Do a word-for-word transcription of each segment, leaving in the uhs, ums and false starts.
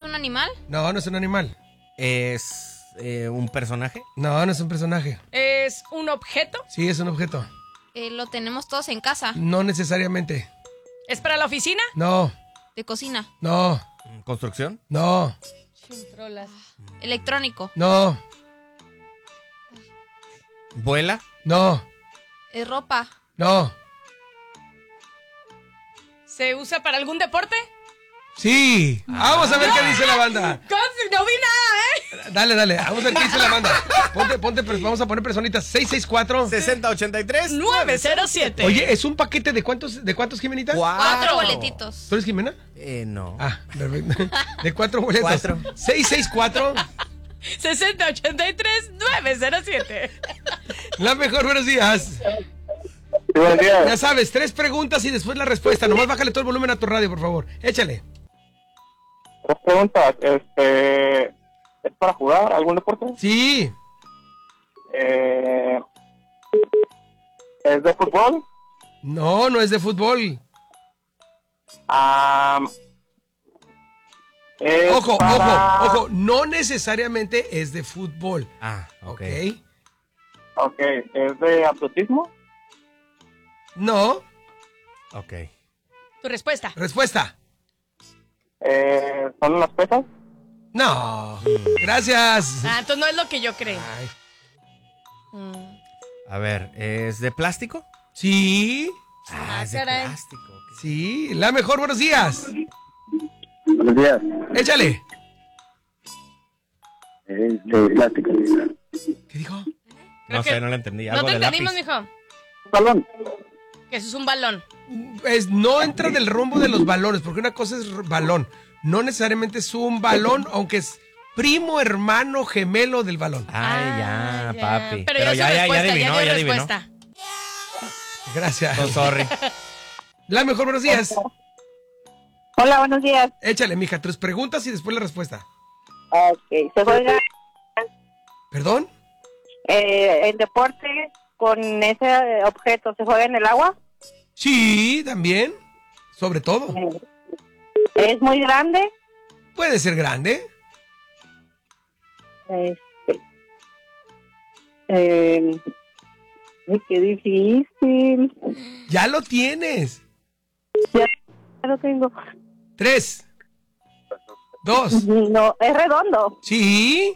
un animal? No, no es un animal. ¿Es eh, un personaje? No, no es un personaje. ¿Es un objeto? Sí, es un objeto. Eh, lo tenemos todos en casa. No necesariamente. ¿Es para la oficina? No, De cocina. no, ¿Construcción? no, Electrónico. no, ¿Vuela? no, Es ropa. no. ¿Se usa para algún deporte? Sí. Vamos a ver qué dice la banda. Casi no vi nada, ¿eh? Dale, dale. Vamos a ver qué dice la banda. Ponte, ponte, vamos a poner personitas. seis seis cuatro. sesenta ochenta y tres nueve cero siete. Oye, ¿es un paquete de cuántos, de cuántos, Jimenita? Cuatro boletitos. ¿Tú eres Jimena? Eh, no. Ah, perfecto. De cuatro boletos. Cuatro. seis seis cuatro. sesenta ochenta y tres nueve cero siete. La mejor, buenos días. Sí, buenos días. Ya sabes, tres preguntas y después la respuesta. Nomás bájale todo el volumen a tu radio, por favor. Échale. Tres preguntas. Este, ¿es para jugar algún deporte? Sí. Eh, ¿Es de fútbol? No, no es de fútbol. Ah, es Ojo, para... ojo, ojo. No necesariamente es de fútbol. Ah, ok. ¿Ok? Ok, ¿es de atletismo? No. Ok. Tu respuesta. Respuesta. Eh, ¿Son unas pesas? No. Gracias. Ah, entonces no es lo que yo creo. Ay. Mm. A ver, ¿es de plástico? Sí. Ah, es de caray. plástico. ok. Sí. La mejor, buenos días. Buenos días. Échale. Es de plástico. ¿Qué dijo? Creo No que- sé, no lo entendí. No Algo te de entendimos, lápiz. mijo. Balón. Que eso es un balón. Es, no entra del rumbo de los balones, porque una cosa es r- balón. No necesariamente es un balón, aunque es primo, hermano, gemelo del balón. Ay, Ah, ya, papi. Pero, Pero ya, ya, su ya, ya respuesta, adivinó, dio ya adivinó. respuesta. Gracias. Oh, sorry. La mejor, buenos días. Hola, buenos días. Échale, mija, tres preguntas y después la respuesta. Ok, se juega ¿Perdón? eh, el deporte con ese objeto, ¿se juega en el agua? Sí, también. Sobre todo. ¿Es muy grande? Puede ser grande. Este, eh, ay, qué difícil. Ya lo tienes. Ya lo tengo. Tres. Dos. No, es redondo. Sí.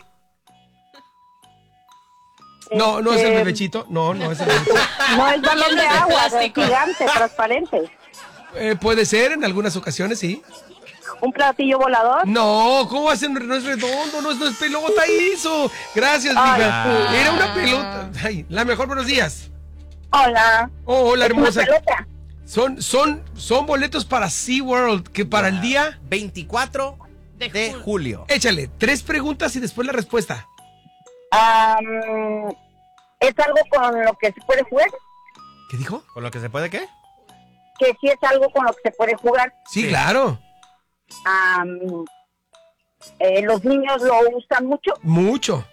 No, no es el Este, bebechito. No, no es el bebechito. No es balón Lleno de de agua, es plástico. gigante, transparente. Eh, puede ser en algunas ocasiones, sí. ¿Un platillo volador? No, ¿cómo va a ser? No es redondo, no es, no es pelota eso. Gracias, mija. Ay, sí. Era una pelota. Ay, la mejor, buenos días. Hola. Oh, hola, Es una hermosa. pelota. Son, son, son boletos para SeaWorld, que para el día... veinticuatro De de julio. julio. Échale, tres preguntas y después la respuesta. Am, ¿Es algo con lo que se puede jugar? ¿Qué dijo? ¿Con lo que se puede qué? Que sí es algo con lo que se puede jugar. Sí, Sí. claro. Am, eh, ¿Los niños lo usan mucho? Mucho.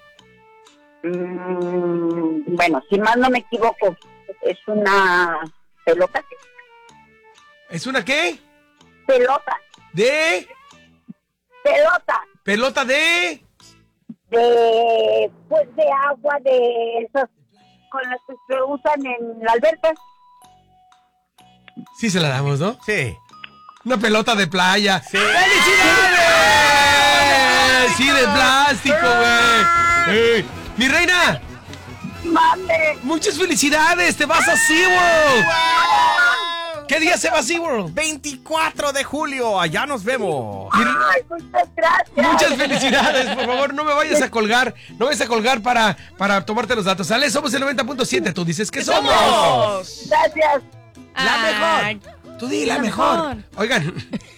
Mm, bueno, si más no me equivoco, es una pelota. ¿Es una qué? Pelota, De... pelota. Pelota de... De, pues de agua, de esas con las que se usan en la alberca. Sí se la damos, ¿no? Sí. Una pelota de playa. Sí. ¡Felicidades! Sí, de plástico, güey. Ey, Mi reina, ¡Mande! muchas felicidades. Te vas a SeaWorld. ¿Qué día se va a SeaWorld? veinticuatro de julio. Allá nos vemos. Mi- ¡Ay, muchas gracias! Muchas felicidades, por favor, no me vayas a colgar, no vayas a colgar para, para tomarte los datos. ¿Sale? Somos el noventa punto siete, tú dices que somos. ¡Somos! Gracias. La Ay, mejor. Tú di la, la mejor. mejor. Oigan.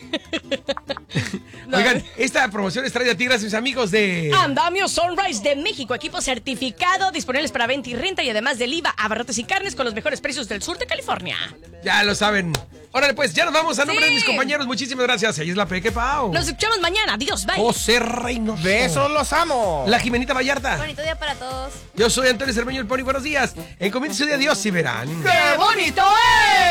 No. Oigan, esta promoción es traída a ti gracias a mis amigos de... Andamio Sunrise de México, equipo certificado, disponibles para venta y renta y además del I V A, abarrotes y carnes con los mejores precios del sur de California. Ya lo saben. Órale, pues, ya nos vamos. A nombre Sí. de mis compañeros, muchísimas gracias. Ahí es la Peque Pau. Nos escuchamos mañana. Adiós, bye. José Reynoso. Besos, los amo. La Jimenita Vallarta. Bonito día para todos. Yo soy Antonio Cermeño, el Pony. Buenos días. Encomiéndese de Dios y verán. ¡Qué bonito es!